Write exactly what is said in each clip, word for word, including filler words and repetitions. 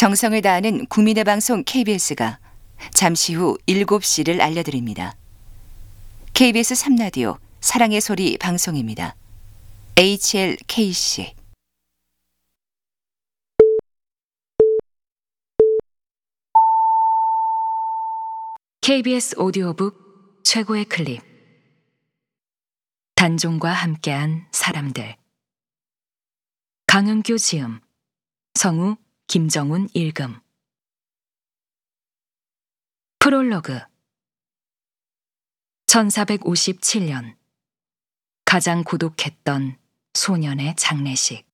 정성을 다하는 국민의 방송 케이비에스가 잠시 후 일곱 시를 알려드립니다. 케이비에스 삼 라디오 사랑의 소리 방송입니다. 에이치엘케이씨 케이비에스 오디오북 최고의 클립. 단종과 함께한 사람들. 강은규 지음, 성우 김정훈 읽음. 프롤로그. 천사백오십칠 년 가장 고독했던 소년의 장례식.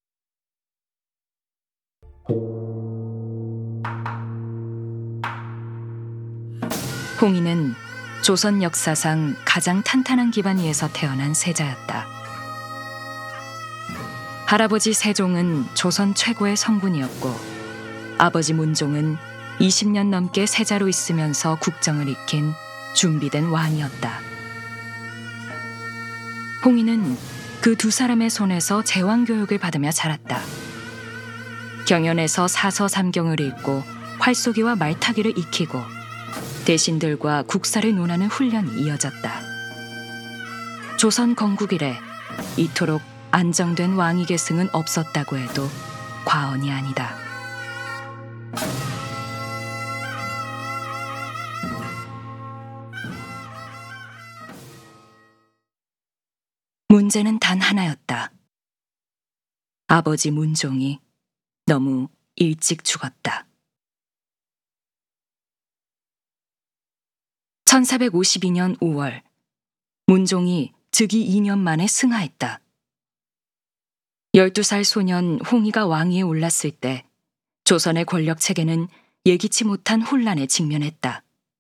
홍이는 조선 역사상 가장 탄탄한 기반 위에서 태어난 세자였다. 할아버지 세종은 조선 최고의 성군이었고 아버지 문종은 이십 년 넘게 세자로 있으면서 국정을 익힌 준비된 왕이었다. 홍이는 그 두 사람의 손에서 제왕 교육을 받으며 자랐다. 경연에서 사서삼경을 읽고 활쏘기와 말타기를 익히고 대신들과 국사를 논하는 훈련이 이어졌다. 조선 건국 이래 이토록 안정된 왕위 계승은 없었다고 해도 과언이 아니다. 문제는 단 하나였다. 아버지 문종이 너무 일찍 죽었다. 천사백오십이 년 오월, 문종이 즉위 이 년 만에 승하했다. 열두 살 소년 홍이가 왕위에 올랐을 때 조선의 권력 체계는 예기치 못한 혼란에 직면했다.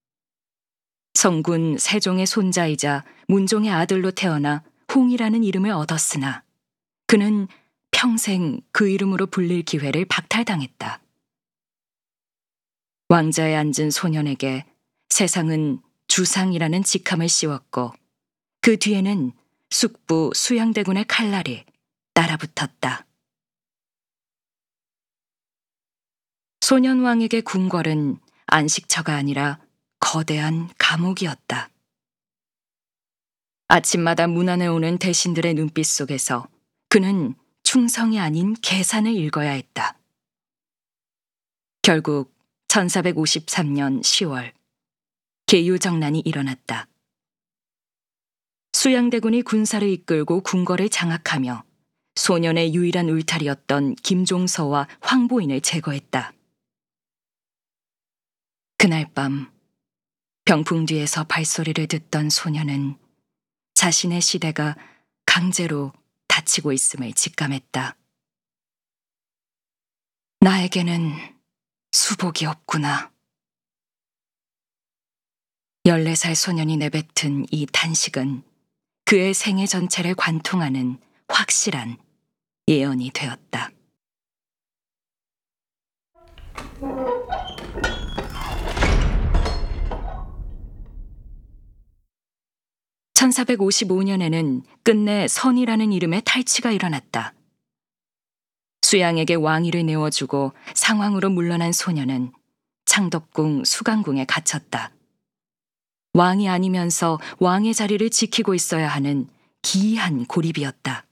성군 세종의 손자이자 문종의 아들로 태어나 홍이라는 이름을 얻었으나 그는 평생 그 이름으로 불릴 기회를 박탈당했다. 왕자에 앉은 소년에게 세상은 주상이라는 직함을 씌웠고 그 뒤에는 숙부 수양대군의 칼날이 따라붙었다. 소년왕에게 궁궐은 안식처가 아니라 거대한 감옥이었다. 아침마다 문 안에 오는 대신들의 눈빛 속에서 그는 충성이 아닌 계산을 읽어야 했다. 결국 천사백오십삼 년 시월 계유정난이 일어났다. 수양대군이 군사를 이끌고 궁궐을 장악하며 소년의 유일한 울타리였던 김종서와 황보인을 제거했다. 그날 밤 병풍 뒤에서 발소리를 듣던 소년은 자신의 시대가 강제로 닫히고 있음을 직감했다. 나에게는 수복이 없구나. 열네 살 소년이 내뱉은 이 탄식은 그의 생애 전체를 관통하는 확실한 예언이 되었다. 천사백오십오 년에는 끝내 선이라는 이름의 탈취가 일어났다. 수양에게 왕위를 내어주고 상왕으로 물러난 소년은 창덕궁 수강궁에 갇혔다. 왕이 아니면서 왕의 자리를 지키고 있어야 하는 기이한 고립이었다.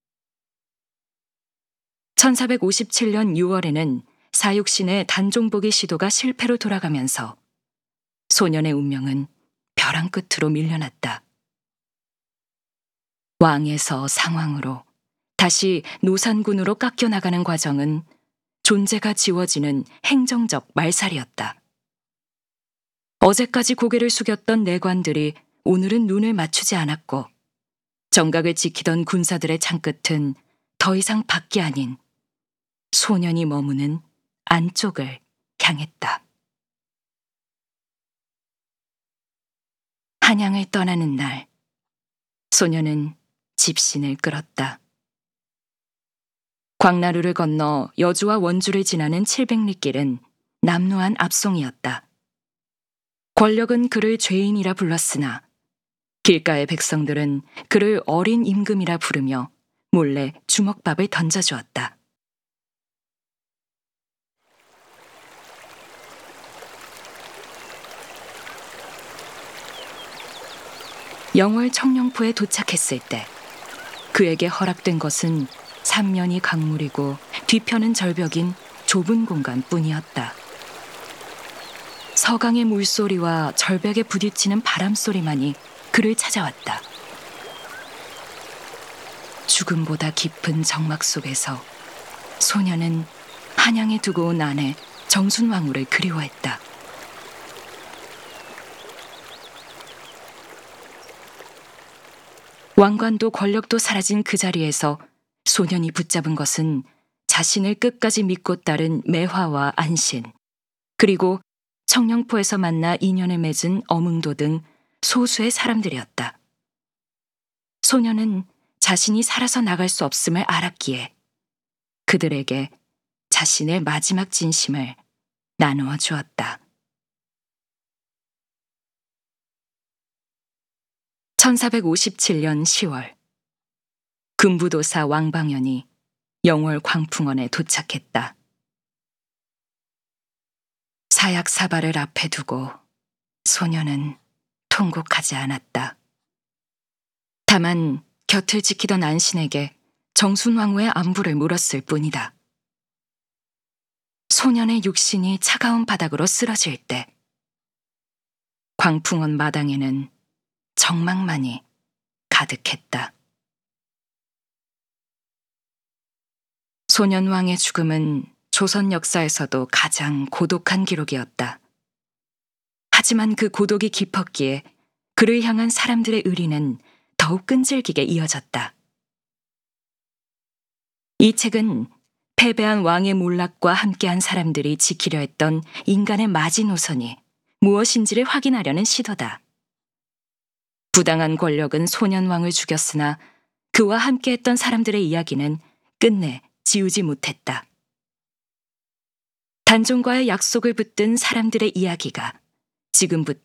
천사백오십칠 년 유월에는 사육신의 단종보기 시도가 실패로 돌아가면서 소년의 운명은 벼랑 끝으로 밀려났다. 왕에서 상왕으로 다시 노산군으로 깎여나가는 과정은 존재가 지워지는 행정적 말살이었다. 어제까지 고개를 숙였던 내관들이 오늘은 눈을 맞추지 않았고 정각을 지키던 군사들의 창끝은 더 이상 밖이 아닌 소년이 머무는 안쪽을 향했다. 한양을 떠나는 날 소년은 집신을 끌었다. 광나루를 건너 여주와 원주를 지나는 칠백 리길은 남루한 압송이었다. 권력은 그를 죄인이라 불렀으나 길가의 백성들은 그를 어린 임금이라 부르며 몰래 주먹밥을 던져주었다. 영월 청령포에 도착했을 때 그에게 허락된 것은 삼면이 강물이고 뒤편은 절벽인 좁은 공간뿐이었다. 서강의 물소리와 절벽에 부딪히는 바람소리만이 그를 찾아왔다. 죽음보다 깊은 정막 속에서 소녀는 한양에 두고 온 아내 정순왕후를 그리워했다. 왕관도 권력도 사라진 그 자리에서 소년이 붙잡은 것은 자신을 끝까지 믿고 따른 매화와 안신, 그리고 청령포에서 만나 인연을 맺은 어문도 등 소수의 사람들이었다. 소년은 자신이 살아서 나갈 수 없음을 알았기에 그들에게 자신의 마지막 진심을 나누어 주었다. 천사백오십칠 년 시월, 금부도사 왕방연이 영월 광풍원에 도착했다. 사약 사발을 앞에 두고 소녀는 통곡하지 않았다. 다만 곁을 지키던 안신에게 정순왕후의 안부를 물었을 뿐이다. 소년의 육신이 차가운 바닥으로 쓰러질 때 광풍원 마당에는 정막만이 가득했다. 소년왕의 죽음은 조선 역사에서도 가장 고독한 기록이었다. 하지만 그 고독이 깊었기에 그를 향한 사람들의 의리는 더욱 끈질기게 이어졌다. 이 책은 패배한 왕의 몰락과 함께한 사람들이 지키려 했던 인간의 마지노선이 무엇인지를 확인하려는 시도다. 부당한 권력은 소년왕을 죽였으나 그와 함께했던 사람들의 이야기는 끝내 지우지 못했다. 단종과의 약속을 붙든 사람들의 이야기가 지금부터